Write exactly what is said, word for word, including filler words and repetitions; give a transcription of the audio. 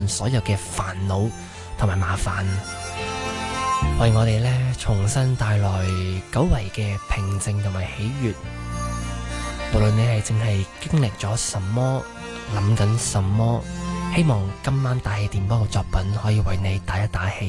所有嘅煩惱同埋麻煩，為我哋呢重新帶來久違嘅平靜同埋喜悅。無論你係淨係經歷咗什麼，諗緊什麼，希望今晚大氣電波嘅作品可以為你打一打氣。